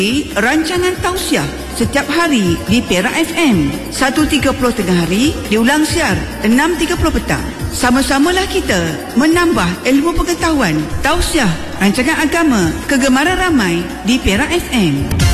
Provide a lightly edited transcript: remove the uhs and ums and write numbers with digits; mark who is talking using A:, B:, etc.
A: Rancangan tausiah setiap hari di Perak FM 1.30 tengah hari, diulang siar 6.30 petang. Sama-samalah kita menambah ilmu pengetahuan. Tausiah rancangan agama kegemaran ramai di Perak FM.